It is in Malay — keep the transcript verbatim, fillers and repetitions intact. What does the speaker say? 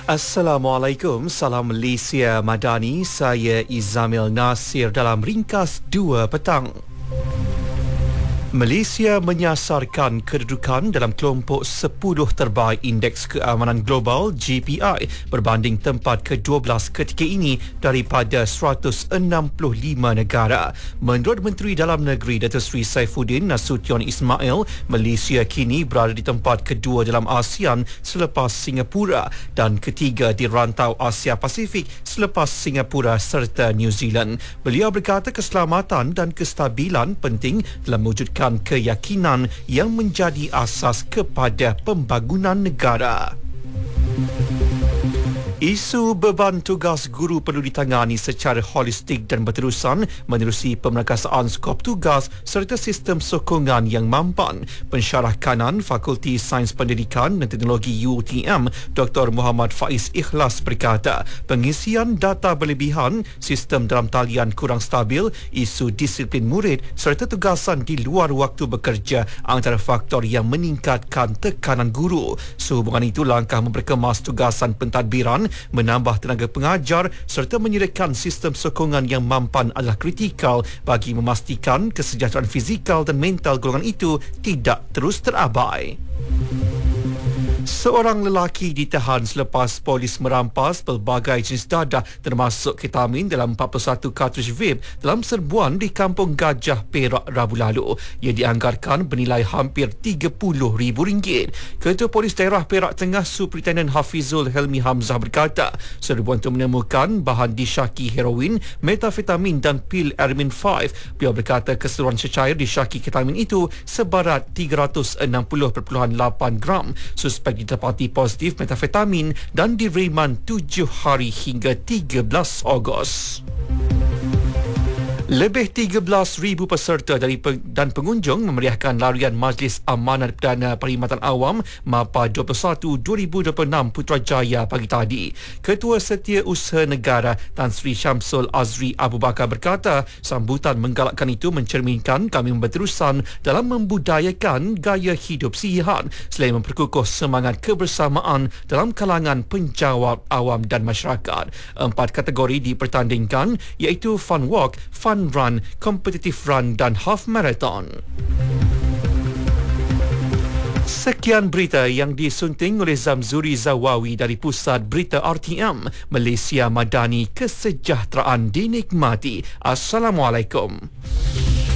Assalamualaikum, salam Malaysia Madani. Saya Izamil Nasir dalam ringkas dua petang. Malaysia menyasarkan kedudukan dalam kelompok sepuluh terbaik Indeks Keamanan Global G P I berbanding tempat ke dua belas ketika ini daripada seratus enam puluh lima negara. Menurut Menteri Dalam Negeri Datuk Seri Saifuddin Nasution Ismail, Malaysia kini berada di tempat kedua dalam ASEAN selepas Singapura dan ketiga di rantau Asia Pasifik selepas Singapura serta New Zealand. Beliau berkata keselamatan dan kestabilan penting dalam mewujudkan keyakinan yang menjadi asas kepada pembangunan negara. Isu beban tugas guru perlu ditangani secara holistik dan berterusan menerusi pemerkasaan skop tugas serta sistem sokongan yang mampan. Pensyarah kanan Fakulti Sains Pendidikan dan Teknologi U T M, Doktor Muhammad Faiz Ikhlas berkata, pengisian data berlebihan, sistem dalam talian kurang stabil, isu disiplin murid serta tugasan di luar waktu bekerja antara faktor yang meningkatkan tekanan guru. Sehubungan itu, langkah memperkemas tugasan pentadbiran, menambah tenaga pengajar serta menyediakan sistem sokongan yang mampan adalah kritikal bagi memastikan kesejahteraan fizikal dan mental golongan itu tidak terus terabai. Seorang lelaki ditahan selepas polis merampas pelbagai jenis dadah termasuk ketamin dalam empat puluh satu kartridge vape dalam serbuan di Kampung Gajah, Perak Rabu lalu. Ia dianggarkan bernilai hampir tiga puluh ribu ringgit. Ketua Polis Daerah Perak Tengah Superintendent Hafizul Helmi Hamzah berkata, serbuan itu menemukan bahan disyaki heroin, metafetamin dan pil Ermin lima. Beliau berkata keseluruhan cecair disyaki ketamin itu sebarat tiga ratus enam puluh perpuluhan lapan gram. Suspek didapati positif metafetamin dan direman tujuh hari hingga tiga belas Ogos. Lebih tiga belas ribu peserta dari pe- dan pengunjung memeriahkan larian Majlis Amanat Perdana Perkhidmatan Awam MAPA dua puluh satu dua ribu dua puluh enam Putrajaya pagi tadi. Ketua Setiausaha Negara Tan Sri Syamsul Azri Abu Bakar berkata, sambutan menggalakkan itu mencerminkan kami berterusan dalam membudayakan gaya hidup sihat selain memperkukuh semangat kebersamaan dalam kalangan penjawat awam dan masyarakat. Empat kategori dipertandingkan iaitu Fun Walk, Fun Run, Competitive Run dan Half Marathon. Sekian berita yang disunting oleh Zamzuri Zawawi dari Pusat Berita R T M. Malaysia Madani, kesejahteraan dinikmati. Assalamualaikum.